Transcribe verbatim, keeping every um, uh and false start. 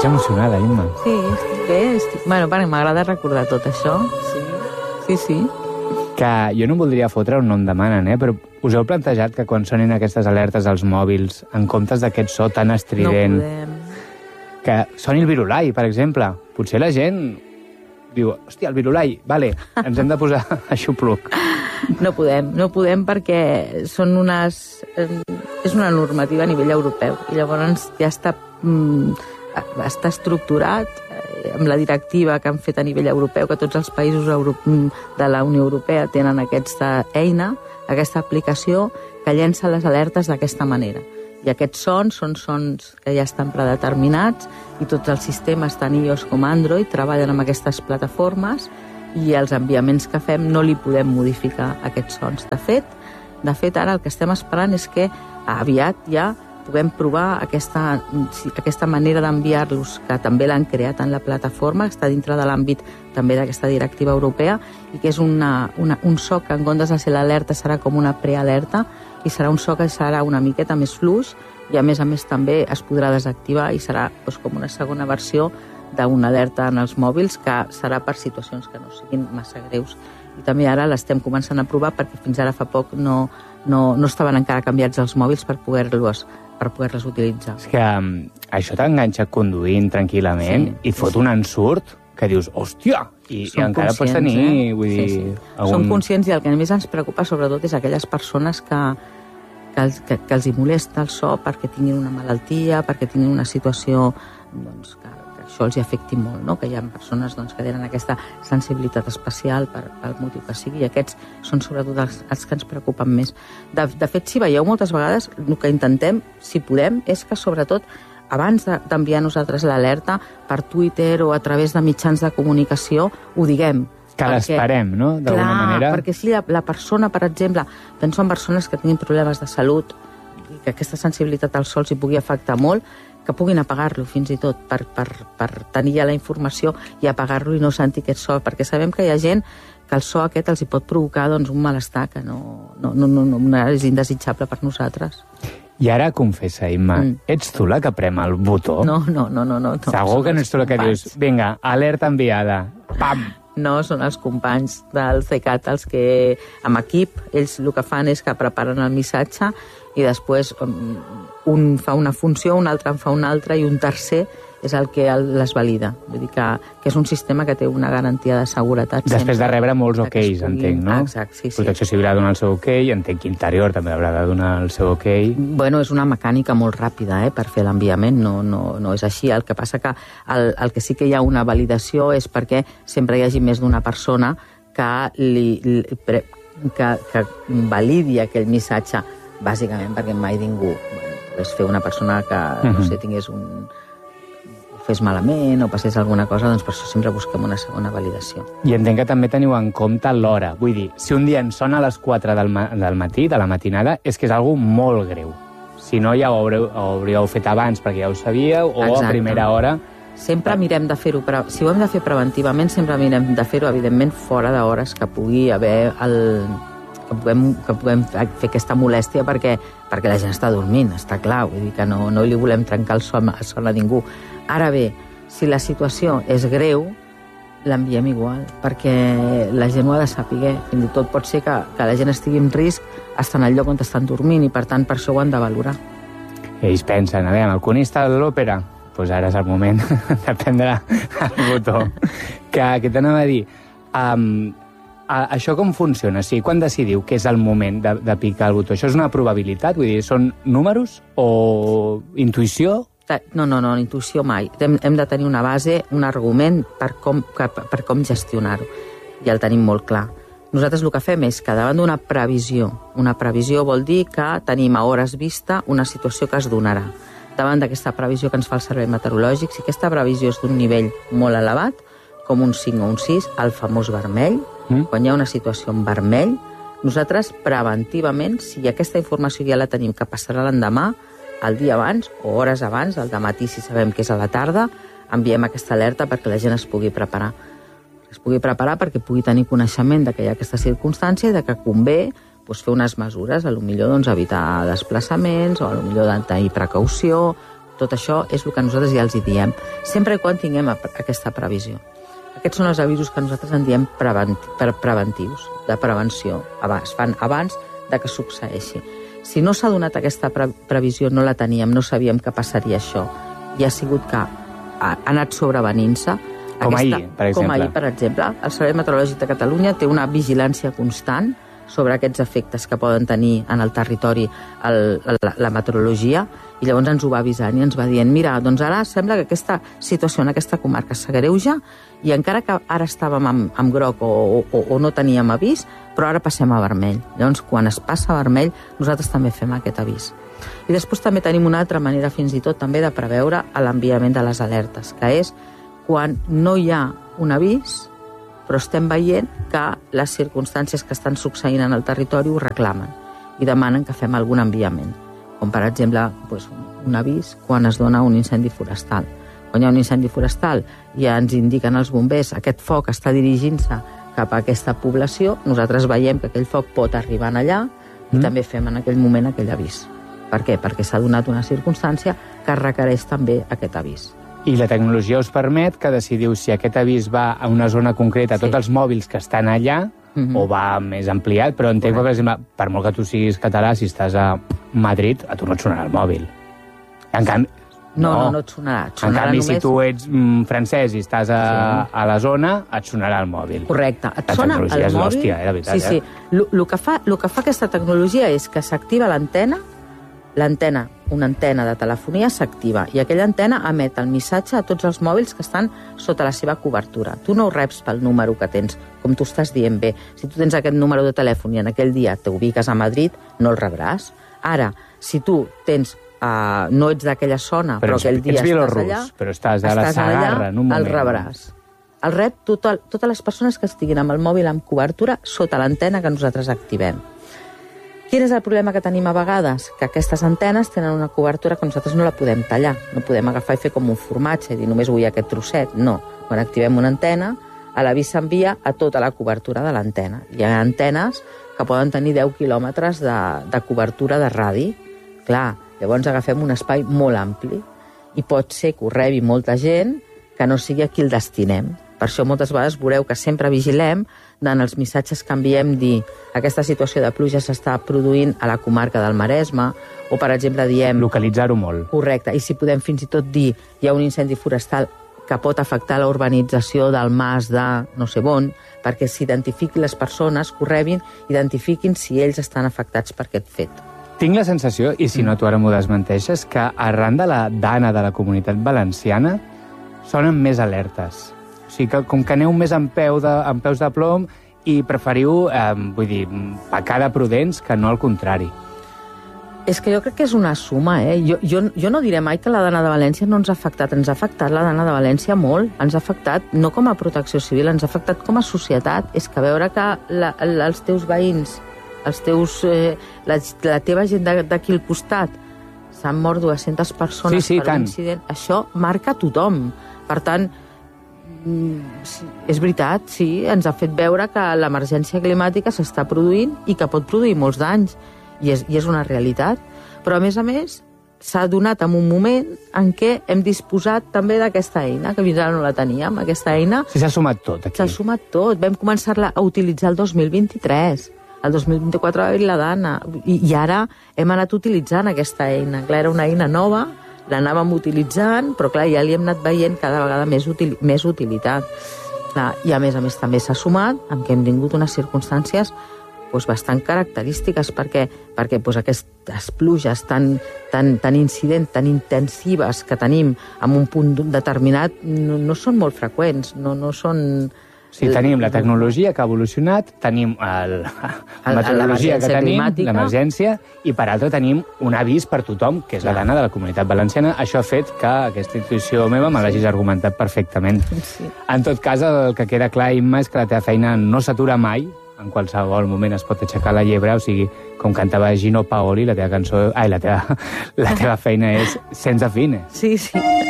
És emocionada, Imma. Sí, estic bé. Estic... Bueno, perquè m'agrada recordar tot això. Sí, sí, sí. Que jo no voldria fotre un nom demanen, eh? Però us heu plantejat que quan sonin aquestes alertes als mòbils, en comptes d'aquest so tan estrident... No podem. Que soni el virulai, per exemple. Potser la gent diu, hòstia, el virulai, vale, ens hem de posar a xupluc. No podem, no podem perquè són unes... És una normativa a nivell europeu i llavors ja està, mm, està estructurat eh, amb la directiva que han fet a nivell europeu, que tots els països euro... de la Unió Europea tenen aquesta eina, aquesta aplicació que llença les alertes d'aquesta manera. I aquests sons són sons que ja estan predeterminats i tots els sistemes, tant iOS com Android, treballen amb aquestes plataformes i els enviaments que fem no li podem modificar aquests sons. De fet, de fet ara el que estem esperant és que aviat ja puguem provar aquesta, aquesta manera d'enviar-los, que també l'han creat en la plataforma, que està dintre de l'àmbit també d'aquesta directiva europea, i que és una, una, un so que en comptes de ser l'alerta serà com una prealerta, i serà un so que serà una miqueta més fluix, i a més a més també es podrà desactivar i serà doncs, com una segona versió d'una alerta en els mòbils, que serà per situacions que no siguin massa greus. I també ara l'estem començant a provar perquè fins ara fa poc no, no, no estaven encara canviats els mòbils per poder-los per poder-les utilitzar. És que um, això t'enganxa conduint tranquil·lament sí, i fot sí. un ensurt que dius, hòstia, i, i encara pots tenir... Eh? Vull dir, sí, sí. algun... Som conscients i el que més ens preocupa sobretot és aquelles persones que, que, els, que, que els hi molesta el so perquè tinguin una malaltia, perquè tinguin una situació doncs, que, que això els hi afecti molt, no? Que hi ha persones doncs, que tenen aquesta sensibilitat especial per, pel motiu que sigui, i aquests són sobretot els, els que ens preocupen més. De, de fet, si veieu moltes vegades, el que intentem, si podem, és que sobretot abans d'enviar nosaltres l'alerta per Twitter o a través de mitjans de comunicació, ho diguem. Que l'esperem, no? D'alguna manera. Clar, perquè si la, la persona, per exemple, penso en persones que tinguin problemes de salut i que aquesta sensibilitat al sol s'hi pugui afectar molt, que puguin apagar-lo fins i tot per, per, per tenir ja la informació i apagar-lo i no sentir aquest so, perquè sabem que hi ha gent que el so aquest els hi pot provocar doncs, un malestar que no, no, no, no, no és indesitjable per nosaltres. I ara confessa, Imma, mm. ets tu la que prem el botó? No, no, no, no. no Segur que no ets tu la que dius, vinga, alerta enviada, pam! No, són els companys del C CAT els que, amb equip, ells el que fan és que preparen el missatge i després un fa una funció, un altre en fa una altra i un tercer és el que les valida. Vull dir que, que és un sistema que té una garantia de seguretat. Després de rebre molts okeis, entenc, no? Exacte, sí, sí. Protecció Civil ha de donar el seu ok, entenc que Interior també haurà de donar el seu ok. Bueno, és una mecànica molt ràpida eh, per fer l'enviament, no, no, no és així. El que passa que el, el que sí que hi ha una validació és perquè sempre hi hagi més d'una persona que, li, li, que, que validi aquell missatge, bàsicament perquè mai ningú bueno, és fer una persona que, uh-huh. no sé, tingués un... fes malament o passés alguna cosa, doncs per això sempre busquem una segona validació. I entenc que també teniu en compte l'hora. Vull dir, si un dia ens sona a les quatre del, ma del matí, de la matinada, és que és algo molt greu. Si no, ja ho hauríeu, ho hauríeu fet abans perquè ja ho sabíeu, o Exacte. A primera hora... Sempre mirem de fer-ho, però si ho hem de fer preventivament, sempre mirem de fer-ho, evidentment, fora d'hores que pugui haver el... que puguem, que puguem fer aquesta molèstia perquè, perquè la gent està dormint, està clar, vull dir que no, no li volem trencar el son, el son a ningú. Ara bé, si la situació és greu, l'enviem igual, perquè la gent ho ha de saber. Fins i tot pot ser que, que la gent estigui en risc estant al lloc on estan dormint i, per tant, per això ho han de valorar. Ells pensen, a veure, el conista de l'òpera, doncs pues ara és el moment de prendre el botó. Que, que t'anava a dir, um, a, això com funciona? Sí, quan decidiu que és el moment de, de picar el botó? Això és una probabilitat? Vull dir, són números o intuïció? No, no, no, intuïció mai. Hem, hem de tenir una base, un argument per com, per, per com gestionar-ho. I el tenim molt clar. Nosaltres el que fem és que davant d'una previsió, una previsió vol dir que tenim a hores vista una situació que es donarà. Davant d'aquesta previsió que ens fa el servei meteorològic, si aquesta previsió és d'un nivell molt elevat, com un cinc o un sis, el famós vermell, mm. quan hi ha una situació en vermell, nosaltres preventivament, si aquesta informació ja la tenim que passarà l'endemà, el dia abans o hores abans, al dematí si sabem que és a la tarda, enviem aquesta alerta perquè la gent es pugui preparar. Es pugui preparar perquè pugui tenir coneixement de que hi ha aquesta circumstància i de que convé doncs, fer unes mesures, a lo millor doncs, evitar desplaçaments o a lo millor de tenir precaució, tot això és el que nosaltres ja els hi diem. Sempre quan tinguem aquesta previsió. Aquests són els avisos que nosaltres en diem preventius, de prevenció. Es fan abans de que succeeixi. Si no s'ha donat aquesta pre previsió, no la teníem, no sabíem que passaria això, i ha sigut que ha anat sobrevenint-se. Com aquesta, ahir, per exemple. Com ahir, per exemple. El Servei Meteorològic de Catalunya té una vigilància constant sobre aquests efectes que poden tenir en el territori el, la, la meteorologia, i llavors ens ho va avisant i ens va dient, mira, doncs ara sembla que aquesta situació en aquesta comarca s'agreuja, i encara que ara estàvem amb, amb groc o, o, o no teníem avís, però ara passem a vermell. Llavors, quan es passa a vermell, nosaltres també fem aquest avís. I després també tenim una altra manera, fins i tot, també de preveure l'enviament de les alertes, que és quan no hi ha un avís, però estem veient que les circumstàncies que estan succeint en el territori ho reclamen i demanen que fem algun enviament, com per exemple doncs, un avís quan es dona un incendi forestal. Quan hi ha un incendi forestal i ja ens indiquen els bombers aquest foc està dirigint-se cap a aquesta població, nosaltres veiem que aquell foc pot arribar allà i mm. també fem en aquell moment aquell avís. Per què? Perquè s'ha donat una circumstància que requereix també aquest avís. I la tecnologia us permet que decidiu si aquest avís va a una zona concreta, a sí. tots els mòbils que estan allà, mm-hmm. o va més ampliat, però entenc que, per exemple, per molt que tu siguis català, si estàs a Madrid, a tu no et sonarà el mòbil. En canvi... No, no, no et sonarà. Et sonarà en canvi, només... si tu ets mm, francès i estàs a, sí. a la zona, et sonarà el mòbil. Correcte. Et la sona tecnologia el és mòbil... l'hòstia, eh, de veritat. Sí, sí. Eh? El que fa, lo que fa aquesta tecnologia és que s'activa l'antena, l'antena, una antena de telefonia s'activa, i aquella antena emet el missatge a tots els mòbils que estan sota la seva cobertura. Tu no ho reps pel número que tens, com tu estàs dient bé. Si tu tens aquest número de telèfon i en aquell dia t'ubiques a Madrid, no el rebràs. Ara, si tu tens Uh, no ets d'aquella zona, però, però aquell dia estàs allà, però estàs a la Sagarra en un moment. El rebràs. El rep total, totes les persones que estiguin amb el mòbil amb cobertura sota l'antena que nosaltres activem. Quin és el problema que tenim a vegades? Que aquestes antenes tenen una cobertura que nosaltres no la podem tallar. No podem agafar i fer com un formatge i dir només vull aquest trosset. No. Quan activem una antena, l'avís s'envia a tota la cobertura de l'antena. Hi ha antenes que poden tenir deu quilòmetres de, de cobertura de radi. Clar, llavors agafem un espai molt ampli i pot ser que ho rebi molta gent que no sigui a qui el destinem. Per això moltes vegades veureu que sempre vigilem en els missatges que enviem dir aquesta situació de pluja s'està produint a la comarca del Maresme, o per exemple diem... Localitzar-ho molt. Correcte, i si podem fins i tot dir hi ha un incendi forestal que pot afectar la urbanització del mas de no sé on, perquè s'identifiquin les persones, que ho rebin, identifiquin si ells estan afectats per aquest fet. Tinc la sensació, i si no tu ara m'ho desmenteixes, que arran de la dana de la Comunitat Valenciana sonen més alertes. O sigui, que com que aneu més en, peu de, en peus de plom i preferiu, eh, vull dir, pecar de prudents que no al contrari. És que jo crec que és una suma, eh? Jo, jo, jo no diré mai que la dana de València no ens ha afectat. Ens ha afectat la dana de València molt. Ens ha afectat no com a protecció civil, ens ha afectat com a societat. És que veure que la, la, els teus veïns... els teus, eh, la, la teva gent d'aquí al costat s'han mort dues-centes persones sí, sí, per un incident, això marca tothom. Per tant, és veritat, sí, ens ha fet veure que l'emergència climàtica s'està produint i que pot produir molts danys, i és, i és una realitat. Però, a més a més, s'ha donat en un moment en què hem disposat també d'aquesta eina, que fins ara no la teníem, aquesta eina. Sí, s'ha sumat tot, aquí. S'ha sumat tot. Vam començar-la a utilitzar el dos mil vint-i-tres. El dos mil vint-i-quatre va haver-hi la dana, I, i ara hem anat utilitzant aquesta eina. Clar, era una eina nova, l'anàvem utilitzant, però clar, ja li hem anat veient cada vegada més, util, més utilitat. Clar, i a més a més també s'ha sumat en què hem tingut unes circumstàncies doncs, bastant característiques, perquè, perquè doncs, aquestes pluges tan, tan, tan incidents, tan intensives que tenim en un punt determinat no, no són molt freqüents, no, no són... Sí, tenim la tecnologia que ha evolucionat, tenim el, la meteorologia que tenim, l'emergència, i per altra tenim un avís per tothom, que és la dana de la Comunitat Valenciana. Això ha fet que aquesta intuïció meva me l'hagis argumentat perfectament. Sí. En tot cas, el que queda clar, Imma, és que la teva feina no s'atura mai, en qualsevol moment es pot aixecar la llebre, o sigui, com cantava Gino Paoli, la teva cançó... Ai, la teva, la teva feina és sense fine. Sí, sí.